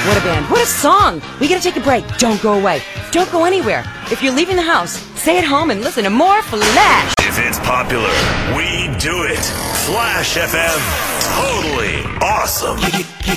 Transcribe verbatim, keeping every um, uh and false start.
What a band. What a song. We gotta take a break. Don't go away. Don't go anywhere. If you're leaving the house, stay at home and listen to more Flash. If it's popular, we do it. Flash F M. Totally awesome.